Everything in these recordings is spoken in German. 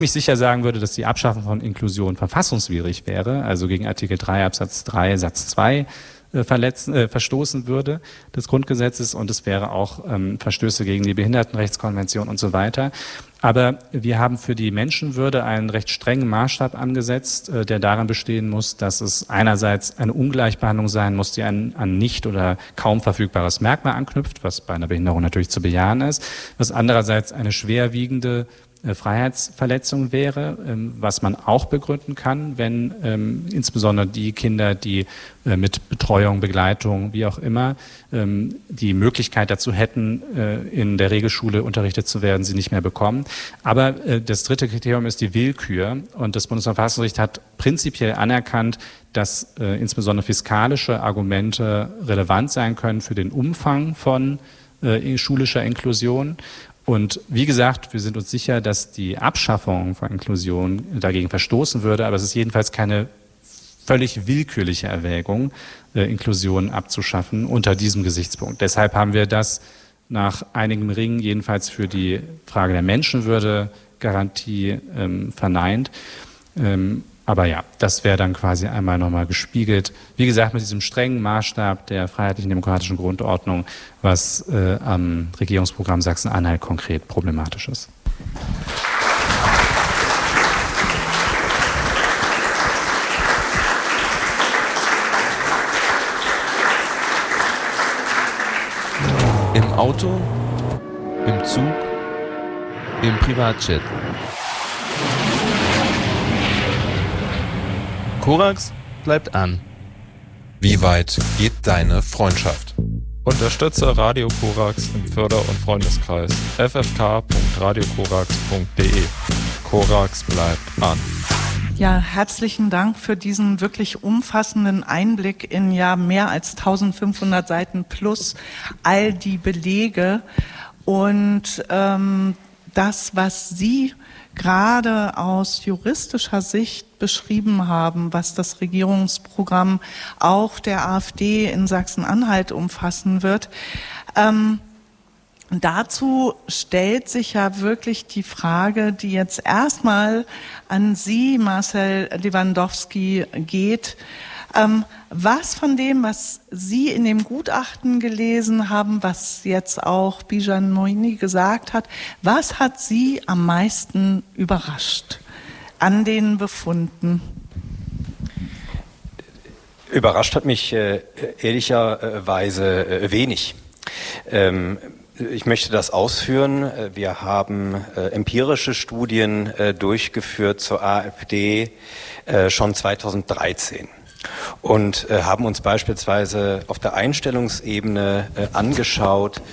ich sicher sagen würde, dass die Abschaffung von Inklusion verfassungswidrig wäre, also gegen Artikel 3 Absatz 3 Satz 2 verstoßen würde des Grundgesetzes, und es wäre auch Verstöße gegen die Behindertenrechtskonvention und so weiter. Aber wir haben für die Menschenwürde einen recht strengen Maßstab angesetzt, der darin bestehen muss, dass es einerseits eine Ungleichbehandlung sein muss, die an nicht oder kaum verfügbares Merkmal anknüpft, was bei einer Behinderung natürlich zu bejahen ist, was andererseits eine schwerwiegende Freiheitsverletzung wäre, was man auch begründen kann, wenn insbesondere die Kinder, die mit Betreuung, Begleitung, wie auch immer, die Möglichkeit dazu hätten, in der Regelschule unterrichtet zu werden, sie nicht mehr bekommen. Aber das dritte Kriterium ist die Willkür, und das Bundesverfassungsgericht hat prinzipiell anerkannt, dass insbesondere fiskalische Argumente relevant sein können für den Umfang von schulischer Inklusion. Und wie gesagt, wir sind uns sicher, dass die Abschaffung von Inklusion dagegen verstoßen würde, aber es ist jedenfalls keine völlig willkürliche Erwägung, Inklusion abzuschaffen unter diesem Gesichtspunkt. Deshalb haben wir das nach einigem Ringen jedenfalls für die Frage der Menschenwürde-Garantie verneint. Aber ja, das wäre dann quasi einmal nochmal gespiegelt. Wie gesagt, mit diesem strengen Maßstab der freiheitlichen demokratischen Grundordnung, was am Regierungsprogramm Sachsen-Anhalt konkret problematisch ist. Im Auto, im Zug, im Privatjet. Korax bleibt an. Wie weit geht deine Freundschaft? Unterstütze Radio Korax im Förder- und Freundeskreis ffk.radiokorax.de. Korax bleibt an. Ja, herzlichen Dank für diesen wirklich umfassenden Einblick in ja mehr als 1500 Seiten plus all die Belege und das, was Sie gerade aus juristischer Sicht beschrieben haben, was das Regierungsprogramm auch der AfD in Sachsen-Anhalt umfassen wird. Dazu stellt sich ja wirklich die Frage, die jetzt erstmal an Sie, Marcel Lewandowski, geht. Was von dem, was Sie in dem Gutachten gelesen haben, was jetzt auch Bijan Moini gesagt hat, was hat Sie am meisten überrascht an den Befunden? Überrascht hat mich ehrlicherweise wenig. Ich möchte das ausführen. Wir haben empirische Studien durchgeführt zur AfD schon 2013. Und haben uns beispielsweise auf der Einstellungsebene angeschaut,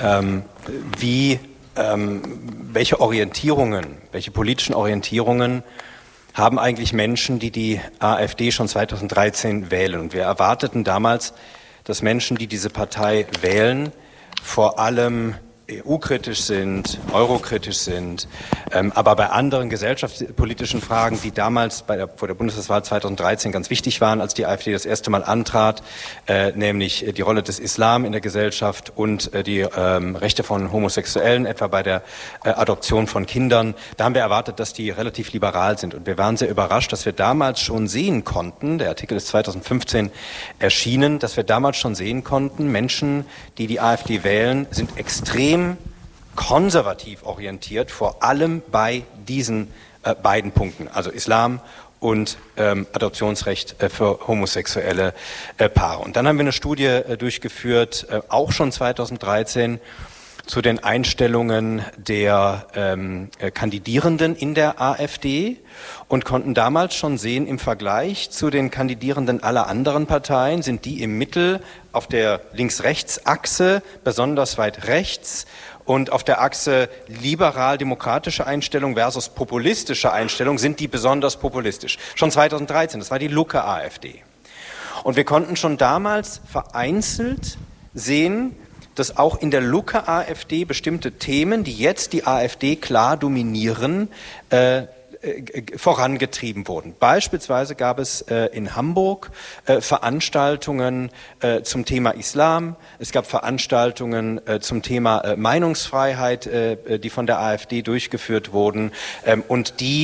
welche politischen Orientierungen haben eigentlich Menschen, die die AfD schon 2013 wählen. Und wir erwarteten damals, dass Menschen, die diese Partei wählen, vor allem EU-kritisch sind, eurokritisch sind, aber bei anderen gesellschaftspolitischen Fragen, die damals vor der Bundestagswahl 2013 ganz wichtig waren, als die AfD das erste Mal antrat, nämlich die Rolle des Islam in der Gesellschaft und die Rechte von Homosexuellen, etwa bei der Adoption von Kindern, da haben wir erwartet, dass die relativ liberal sind. Und wir waren sehr überrascht, dass wir damals schon sehen konnten, der Artikel ist 2015 erschienen, dass wir damals schon sehen konnten, Menschen, die die AfD wählen, sind extrem konservativ orientiert, vor allem bei diesen beiden Punkten, also Islam und Adoptionsrecht für homosexuelle Paare. Und dann haben wir eine Studie durchgeführt, auch schon 2013, zu den Einstellungen der Kandidierenden in der AfD und konnten damals schon sehen, im Vergleich zu den Kandidierenden aller anderen Parteien sind die im Mittel auf der Links-Rechts-Achse besonders weit rechts und auf der Achse liberal-demokratische Einstellung versus populistische Einstellung sind die besonders populistisch. Schon 2013, das war die Lucke-AfD. Und wir konnten schon damals vereinzelt sehen, dass auch in der Lucke-AfD bestimmte Themen, die jetzt die AfD klar dominieren, vorangetrieben wurden. Beispielsweise gab es in Hamburg Veranstaltungen zum Thema Islam. Es gab Veranstaltungen zum Thema Meinungsfreiheit, die von der AfD durchgeführt wurden und die